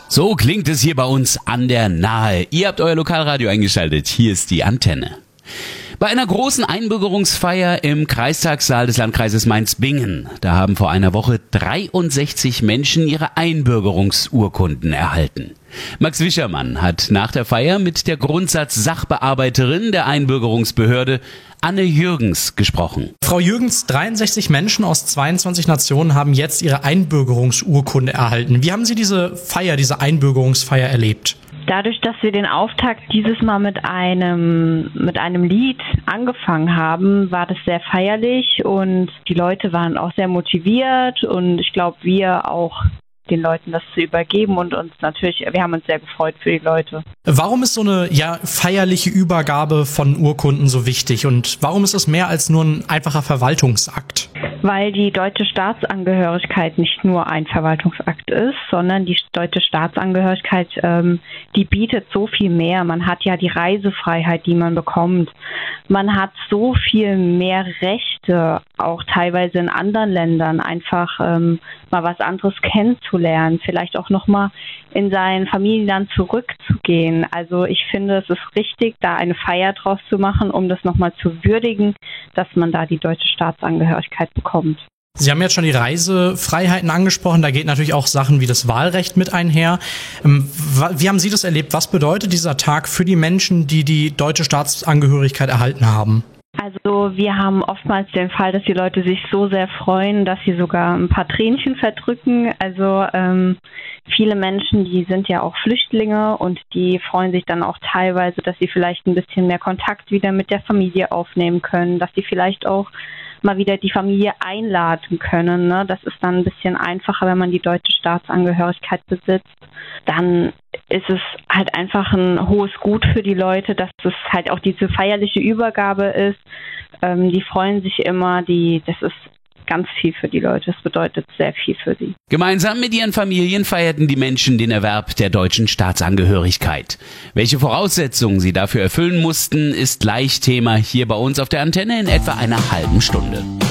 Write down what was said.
So klingt es hier bei uns an der Nahe. Ihr habt euer Lokalradio eingeschaltet. Hier ist die Antenne. Bei einer großen Einbürgerungsfeier im Kreistagssaal des Landkreises Mainz-Bingen, da haben vor einer Woche 63 Menschen ihre Einbürgerungsurkunden erhalten. Max Wischermann hat nach der Feier mit der Grundsatz-Sachbearbeiterin der Einbürgerungsbehörde Anne Jürgens gesprochen. Frau Jürgens, 63 Menschen aus 22 Nationen haben jetzt ihre Einbürgerungsurkunde erhalten. Wie haben Sie diese Einbürgerungsfeier erlebt? Dadurch, dass wir den Auftakt dieses Mal mit einem Lied angefangen haben, war das sehr feierlich und die Leute waren auch sehr motiviert und ich glaube, wir auch den Leuten das zu übergeben und wir haben uns sehr gefreut für die Leute. Warum ist so eine feierliche Übergabe von Urkunden so wichtig und warum ist es mehr als nur ein einfacher Verwaltungsakt? Weil die deutsche Staatsangehörigkeit nicht nur ein Verwaltungsakt ist, sondern die deutsche Staatsangehörigkeit, die bietet so viel mehr. Man hat ja die Reisefreiheit, die man bekommt. Man hat so viel mehr Rechte, auch teilweise in anderen Ländern, einfach mal was anderes kennenzulernen, vielleicht auch nochmal in sein Familienland zurückzugehen. Also ich finde, es ist richtig, da eine Feier draus zu machen, um das nochmal zu würdigen, dass man da die deutsche Staatsangehörigkeit bekommt. Sie haben jetzt schon die Reisefreiheiten angesprochen, da geht natürlich auch Sachen wie das Wahlrecht mit einher. Wie haben Sie das erlebt? Was bedeutet dieser Tag für die Menschen, die die deutsche Staatsangehörigkeit erhalten haben? Also wir haben oftmals den Fall, dass die Leute sich so sehr freuen, dass sie sogar ein paar Tränchen verdrücken. Also viele Menschen, die sind ja auch Flüchtlinge und die freuen sich dann auch teilweise, dass sie vielleicht ein bisschen mehr Kontakt wieder mit der Familie aufnehmen können, dass sie vielleicht auch mal wieder die Familie einladen können. Ne? Das ist dann ein bisschen einfacher, wenn man die deutsche Staatsangehörigkeit besitzt. Dann ist es halt einfach ein hohes Gut für die Leute, dass es halt auch diese feierliche Übergabe ist. Die freuen sich immer, das ist ganz viel für die Leute. Das bedeutet sehr viel für sie. Gemeinsam mit ihren Familien feierten die Menschen den Erwerb der deutschen Staatsangehörigkeit. Welche Voraussetzungen sie dafür erfüllen mussten, ist gleich Thema hier bei uns auf der Antenne in etwa einer halben Stunde.